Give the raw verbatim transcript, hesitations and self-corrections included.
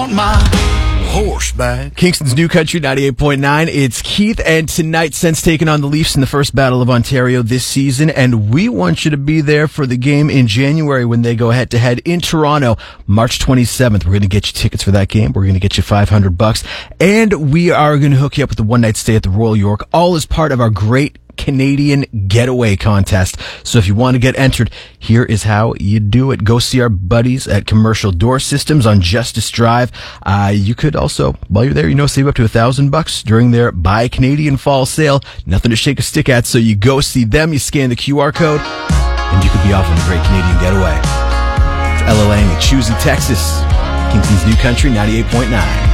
My horseback. Kingston's New Country ninety-eight point nine. It's Keith, and tonight, Sens taking on the Leafs in the first Battle of Ontario this season, and we want you to be there for the game in January when they go head-to-head in Toronto, March twenty-seventh. We're going to get you tickets for that game. We're going to get you five hundred bucks, and we are going to hook you up with a one-night stay at the Royal York, all as part of our great Canadian Getaway Contest. So if you want to get entered, here is how you do it. Go see our buddies at Commercial Door Systems on Justice Drive. Uh, you could also, while you're there, you know, save up to a thousand bucks during their Buy Canadian Fall Sale. Nothing to shake a stick at, so you go see them, you scan the Q R code, and you could be off on a great Canadian getaway. It's Ella Lang at Choosy, Texas. Kingston's New Country ninety-eight point nine.